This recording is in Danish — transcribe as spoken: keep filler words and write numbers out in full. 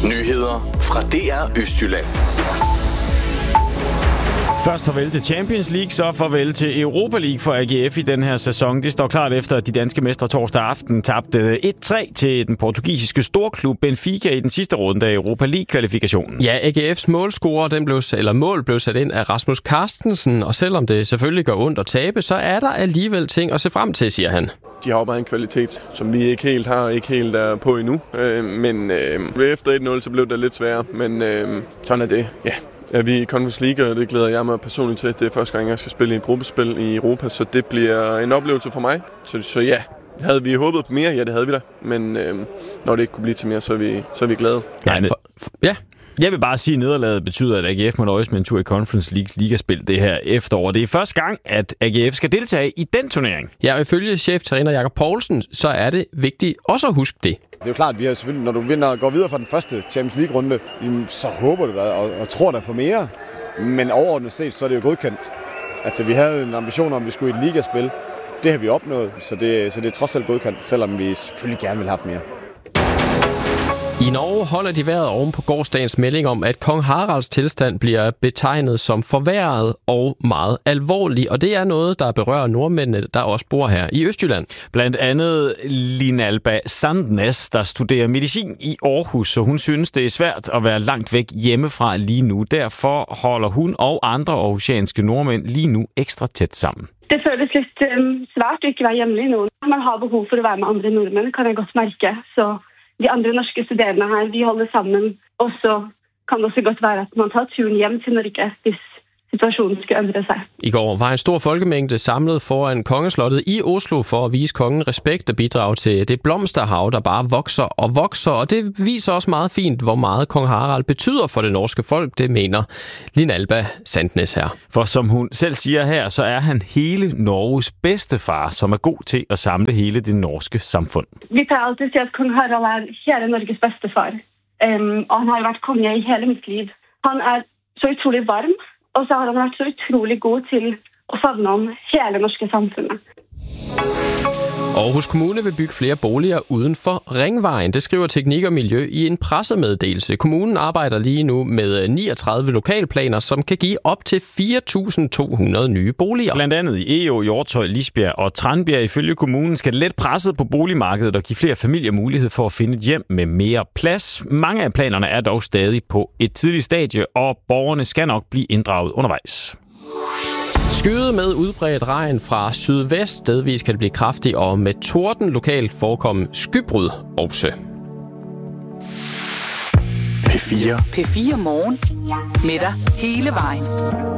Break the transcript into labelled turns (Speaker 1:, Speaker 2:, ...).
Speaker 1: Nyheder fra D R Østjylland.
Speaker 2: Først farvel til Champions League, så farvel til Europa League for A G F i den her sæson. Det står klart efter, at de danske mestre torsdag aften tabte et tre til den portugisiske storklub Benfica i den sidste runde af Europa League-kvalifikationen.
Speaker 3: Ja, A G F's målscorer, den blev, eller mål blev sat ind af Rasmus Carstensen, og selvom det selvfølgelig gør ondt at tabe, så er der alligevel ting at se frem til, siger han.
Speaker 4: De har jo bare en kvalitet, som vi ikke helt har, ikke helt er på endnu. Øh, men øh, efter et nul, så blev det lidt sværere, men øh, sådan er det, ja. Ja, vi er i Conference League, og det glæder jeg mig personligt til. Det er første gang, jeg skal spille i et gruppespil i Europa, så det bliver en oplevelse for mig. Så, så ja, havde vi håbet på mere? Ja, det havde vi da. Men øh, når det ikke kunne blive til mere, så er vi, så er vi glade.
Speaker 2: Ja, for, for, ja. Jeg vil bare sige, at nederlaget betyder, at A G F må nøjes med en tur i Conference Leagues ligaspil det her efterår. Det er første gang, at A G F skal deltage i den turnering.
Speaker 3: Ja, og ifølge cheftræner Jakob Poulsen, så er det vigtigt også at huske det.
Speaker 5: Det er jo klart, at vi har selvfølgelig, når du vinder og går videre fra den første Champions League-runde, så håber du da og, og tror der på mere. Men overordnet set, så er det jo godkendt. Altså, vi havde en ambition om, at vi skulle i et ligaspil. Det har vi opnået, så det, så det er trods alt godkendt, selvom vi selvfølgelig gerne vil have haft mere.
Speaker 3: I Norge holder de vejret oven på gårsdagens melding om, at kong Haralds tilstand bliver betegnet som forværret og meget alvorlig. Og det er noget, der berører nordmændene, der også bor her i Østjylland.
Speaker 2: Blandt andet Linalba Sandnes, der studerer medicin i Aarhus, så hun synes, det er svært at være langt væk hjemmefra lige nu. Derfor holder hun og andre aarhusianske nordmænd lige nu ekstra tæt sammen.
Speaker 6: Det føles lidt um, svært at ikke være hjemme lige nu. Man har behov for at være med andre nordmænd, kan jeg godt mærke, så... De andre norske studerende her, vi holder sammen, og så kan det også godt være, at man tager turen hjem til Norge, hvis situationen skal ændre sig.
Speaker 3: I går var en stor folkemængde samlet foran kongeslottet i Oslo for at vise kongen respekt og bidrage til det blomsterhav, der bare vokser og vokser. Og det viser også meget fint, hvor meget kong Harald betyder for det norske folk, det mener Linalba Sandnes her.
Speaker 2: For som hun selv siger her, så er han hele Norges bedstefar, som er god til at samle hele det norske samfund.
Speaker 6: Vi kan altid sige, at kong Harald er hele Norges bedstefar. Um, og han har været konge i hele mit liv. Han er så utrolig varm. Og så har han vært så utrolig god til at favne om hele norske samfundet.
Speaker 3: Aarhus Kommune vil bygge flere boliger uden for Ringvejen. Det skriver Teknik og Miljø i en pressemeddelelse. Kommunen arbejder lige nu med niogtredive lokalplaner, som kan give op til fire tusind to hundrede nye boliger.
Speaker 2: Blandt andet i Egå, Hjortøj, Lisbjerg og Tranbjerg. Ifølge kommunen skal det let presset på boligmarkedet og give flere familier mulighed for at finde et hjem med mere plads. Mange af planerne er dog stadig på et tidligt stadie, og borgerne skal nok blive inddraget undervejs.
Speaker 3: Skyde med udbredt regn fra sydvest. Stedvis kan det blive kraftig, og med torden lokalt forekomme skybrud også.
Speaker 1: P fire.
Speaker 7: P fire Morgen. Med dig hele vejen.